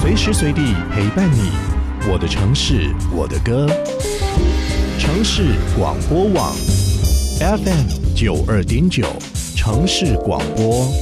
随时随地陪伴你，我的城市，我的歌。城市广播网 FM 92.9，城市广播。